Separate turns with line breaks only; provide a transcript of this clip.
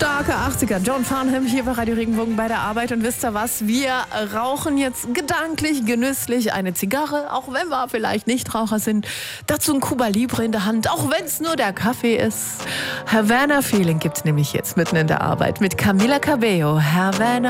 Starke 80er. John Farnham hier bei Radio Regenbogen bei der Arbeit. Und wisst ihr was? Wir rauchen jetzt gedanklich, genüsslich eine Zigarre, auch wenn wir vielleicht Nichtraucher sind. Dazu ein Cuba Libre in der Hand, auch wenn es nur der Kaffee ist. Havana Feeling gibt's nämlich jetzt mitten in der Arbeit mit Camila Cabello. Havana